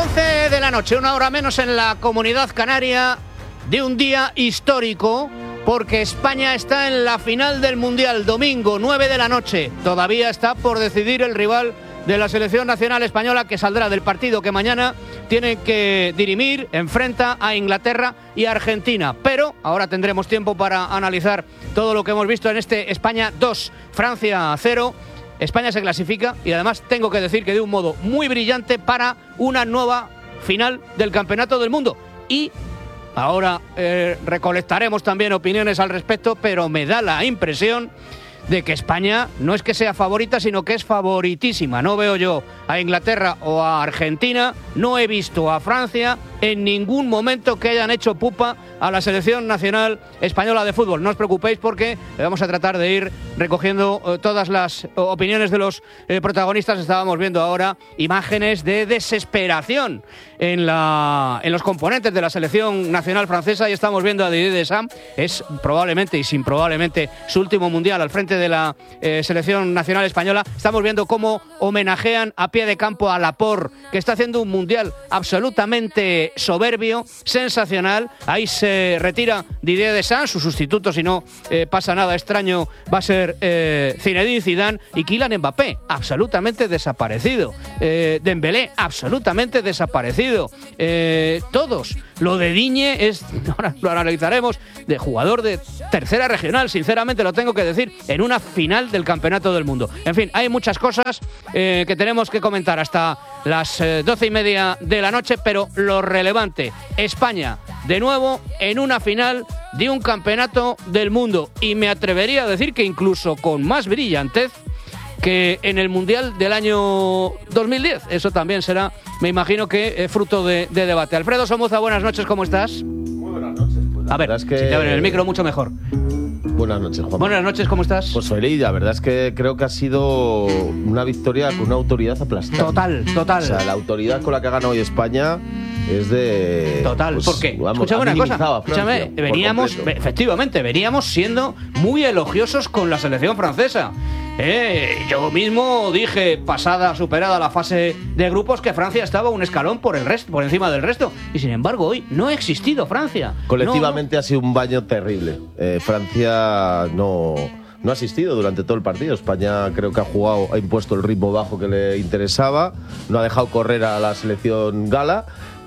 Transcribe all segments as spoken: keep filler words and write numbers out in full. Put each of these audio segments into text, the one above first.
once de la noche, una hora menos en la Comunidad Canaria, de un día histórico, porque España está en la final del Mundial, domingo, nueve de la noche. Todavía está por decidir el rival de la selección nacional española, que saldrá del partido que mañana tiene que dirimir, enfrenta a Inglaterra y a Argentina. Pero ahora tendremos tiempo para analizar todo lo que hemos visto en este España dos, Francia cero. España se clasifica y además tengo que decir que de un modo muy brillante para una nueva final del Campeonato del Mundo. Y ahora eh, recolectaremos también opiniones al respecto, pero me da la impresión de que España no es que sea favorita, sino que es favoritísima. No veo yo a Inglaterra o a Argentina, no he visto a Francia en ningún momento que hayan hecho pupa a la selección nacional española de fútbol. No os preocupéis, porque vamos a tratar de ir recogiendo eh, todas las opiniones de los eh, protagonistas. Estábamos viendo ahora imágenes de desesperación en, la, en los componentes de la selección nacional francesa, y estamos viendo a Didier Deschamps. Es probablemente, y sin probablemente, su último mundial al frente de la eh, selección nacional española. Estamos viendo cómo homenajean a pie de campo a Laporte, que está haciendo un mundial absolutamente soberbio, sensacional. Ahí se retira Didier Deschamps, su sustituto, si no eh, pasa nada extraño, va a ser eh, Zinedine Zidane. Y Kylian Mbappé, absolutamente desaparecido. Eh, Dembélé, absolutamente desaparecido. Eh, todos. Lo de Digne es, ahora lo analizaremos, de jugador de tercera regional, sinceramente lo tengo que decir, en una final del Campeonato del Mundo. En fin, hay muchas cosas eh, que tenemos que comentar hasta las eh, doce y media de la noche, pero lo relevante, España, de nuevo, en una final de un Campeonato del Mundo. Y me atrevería a decir que incluso con más brillantez que en el Mundial del año dos mil diez. Eso también será, me imagino, que eh, fruto de, de debate. Alfredo Somoza, buenas noches, ¿cómo estás? Muy buenas noches. Pues a ver, es que... si te abren el micro mucho mejor. Buenas noches, Juan. Buenas noches, ¿cómo estás? Pues Feliz, la verdad es que creo que ha sido una victoria con una autoridad aplastante. Total, total. O sea, la autoridad con la que ha ganado hoy España es de... Total, pues, ¿por qué? Vamos, Escúchame una cosa, escúchame, Francia, veníamos, efectivamente, veníamos siendo muy elogiosos con la selección francesa. Eh, yo mismo dije, pasada, superada la fase de grupos, que Francia estaba un escalón por el resto, por encima del resto. Y sin embargo, hoy no ha existido Francia. Colectivamente no, no. ha sido un baño terrible. Eh, Francia no... No ha asistido durante todo el partido. España creo que ha jugado, ha impuesto el ritmo bajo que le interesaba, no ha dejado correr a la selección gala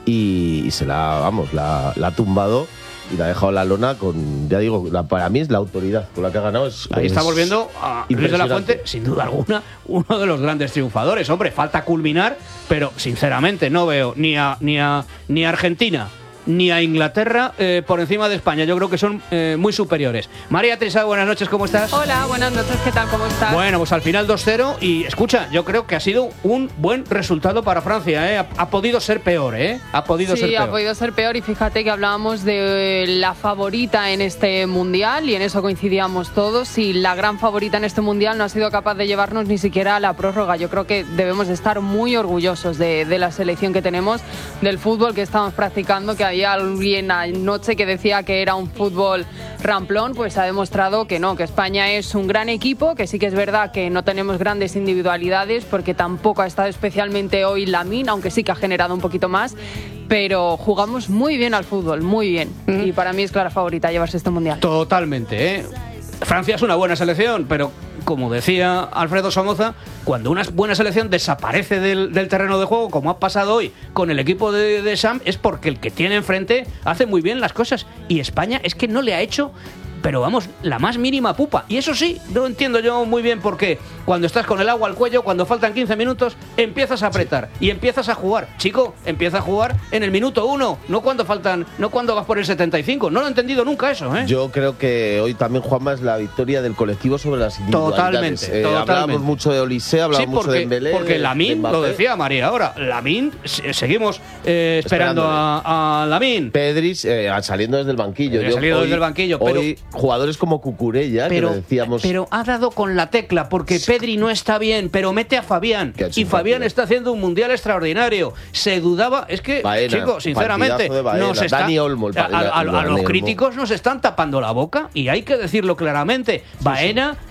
y, y se la, vamos, la, la ha tumbado y la ha dejado en la lona con, ya digo, la, para mí es la autoridad con la que ha ganado. Es, Ahí es estamos viendo a Luis de la Fuente, sin duda alguna, uno de los grandes triunfadores. Hombre, falta culminar, pero sinceramente no veo ni a, ni a, ni a Argentina ni a Inglaterra eh, por encima de España. Yo creo que son eh, muy superiores. María Teresa, buenas noches, ¿cómo estás? Hola, buenas noches, ¿qué tal? ¿Cómo estás? Bueno, pues al final dos cero y escucha, yo creo que ha sido un buen resultado para Francia, ¿eh? Ha, ha podido ser peor, ¿eh? Ha podido sí, ser peor. Sí, ha podido ser peor y fíjate que hablábamos de la favorita en este Mundial y en eso coincidíamos todos, y la gran favorita en este Mundial no ha sido capaz de llevarnos ni siquiera a la prórroga. Yo creo que debemos de estar muy orgullosos de, de la selección que tenemos, del fútbol que estamos practicando, que había alguien anoche que decía que era un fútbol ramplón, pues ha demostrado que no, que España es un gran equipo, que sí que es verdad que no tenemos grandes individualidades, porque tampoco ha estado especialmente hoy Lamine, aunque sí que ha generado un poquito más, pero jugamos muy bien al fútbol, muy bien, mm. y para mí es clara favorita llevarse este Mundial. Totalmente, ¿eh? Francia es una buena selección, pero como decía Alfredo Somoza, cuando una buena selección desaparece del, del terreno de juego, como ha pasado hoy con el equipo de Deschamps, es porque el que tiene enfrente hace muy bien las cosas. Y España es que no le ha hecho, pero vamos, la más mínima pupa. Y eso sí, no entiendo yo muy bien por qué cuando estás con el agua al cuello, cuando faltan quince minutos, empiezas a apretar y empiezas a jugar. Chico, empieza a jugar en el minuto uno, no cuando faltan, no cuando vas por el setenta y cinco. No lo he entendido nunca eso, ¿eh? Yo creo que hoy también, Juanma, es la victoria del colectivo sobre las individualidades. Totalmente, eh, totalmente. Hablábamos mucho de Olise, hablábamos sí, porque, mucho de Dembélé. Porque Lamine, lo decía María ahora, Lamine, seguimos eh, esperando a, a Lamine. Pedri eh, saliendo desde el banquillo. Yo, salido hoy, desde el banquillo, pero hoy jugadores como Cucurella, pero, que decíamos... Pero ha dado con la tecla, porque Pedri no está bien, pero mete a Fabián. Y Fabián está haciendo un mundial extraordinario. Se dudaba, es que, Baena, chicos, sinceramente, nos está, Dani Olmo, el, a, a, a, a los Olmo. críticos nos están tapando la boca, y hay que decirlo claramente. Sí, Baena, sí.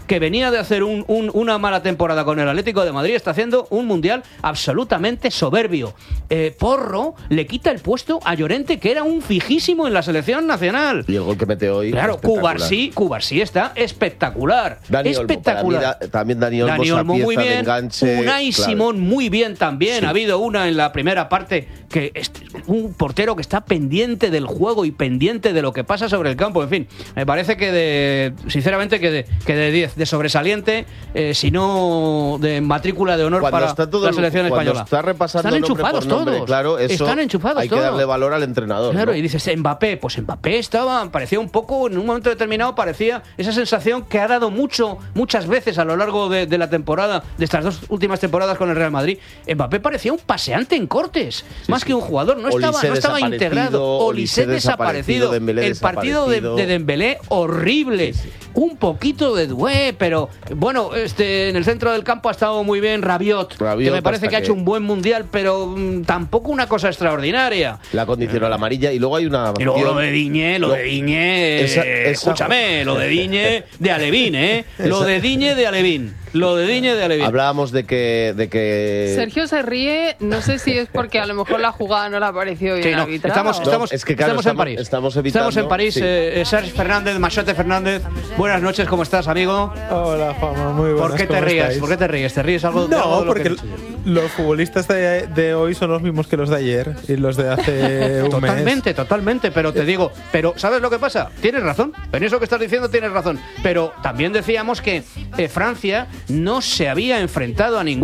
que venía de hacer un, un, una mala temporada con el Atlético de Madrid, está haciendo un mundial absolutamente soberbio. Eh, Porro le quita el puesto a Llorente, que era un fijísimo en la selección nacional. Y el gol que mete hoy. Claro, Cubarsí, Cubarsí está espectacular. Dani espectacular. Olmo, da, también Dani Olmo, Dani Olmo muy bien. Enganche, Unai claro. Simón muy bien también. Sí. Ha habido una en la primera parte que es un portero que está pendiente del juego y pendiente de lo que pasa sobre el campo. En fin, me parece que de, sinceramente que de que de diez, de sobresaliente, eh, si no de matrícula de honor cuando para está todo la selección el, cuando española. Está repasando Están nombre enchufados por nombre, todos. claro, eso Están enchufados hay que todos. darle valor al entrenador. Claro, ¿no? y dices, Mbappé, pues Mbappé estaba, parecía un poco, en un momento determinado, parecía esa sensación que ha dado mucho, muchas veces a lo largo de, de la temporada, de estas dos últimas temporadas con el Real Madrid. Mbappé parecía un paseante en cortes, sí, más sí. que un jugador, no estaba, no estaba integrado. Olise desaparecido, Dembélé el partido de, de Dembélé horrible, sí, sí. un poquito de Doué, pero bueno, este en el centro del campo ha estado muy bien Rabiot, Rabiot que me parece que ha hecho un buen mundial, pero mmm, tampoco una cosa extraordinaria. La condicionó la amarilla y luego hay una. Y luego lo de Diñé, lo no, de Diñé, esa, esa... escúchame, lo de Diñé de Alevín, ¿eh? Lo de Diñé de Alevín. Lo de Diñé de Alevín. Hablábamos de que, de que. Sergio se ríe, no sé si es porque a lo mejor la jugada no le ha parecido bien sí, no, arbitrada. Estamos, estamos, no, es que, claro, estamos, estamos en París. Estamos, evitando, estamos en París. Sí. Eh, Sergio Fernández, Machote Fernández. Buenas noches, ¿cómo estás, amigo? Hola, Juanma, muy buenas. ¿Por qué te ríes? Estáis? ¿Por qué te ríes? ¿Te ríes algo? No, algo de porque lo que... los futbolistas de, de hoy son los mismos que los de ayer y los de hace un totalmente, mes. Totalmente, pero te digo, pero ¿sabes lo que pasa? Tienes razón, en eso que estás diciendo tienes razón, pero también decíamos que eh, Francia no se había enfrentado a ningún